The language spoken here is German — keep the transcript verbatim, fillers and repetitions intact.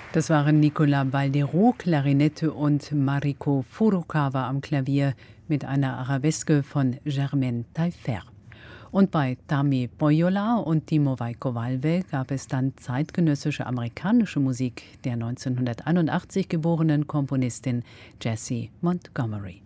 Das waren Nicolas Baldeiro, Klarinette und Mariko Furukawa am Klavier mit einer Arabeske von Germaine Taillefer. Und bei Tami Pohjola und Timo Väinö-Valve gab es dann zeitgenössische amerikanische Musik der neunzehnhunderteinundachtzig geborenen Komponistin Jessie Montgomery.